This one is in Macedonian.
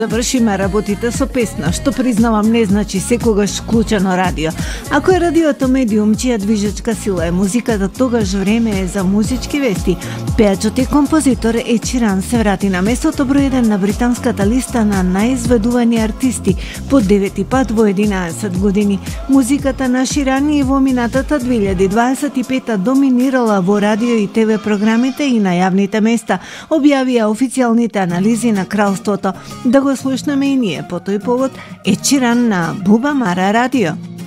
Завршиме работите со песна, што признавам не значи секогаш вклучено радио. Ако е радиото медиум чија движечка сила е музиката, тогаш време е за музички вести. Пејачот и композитор Ед Ширан се врати на местото број 1 на британската листа на најизведувани артисти по 9 пат во 11 години. Музиката на Ширан и во минатата 2025 доминирала во радио и ТВ програмите и на јавните места, објавија официјалните анализи на кралството. Да го слушнеме и ние по тој повод Ед Ширан на Буба Мара радио.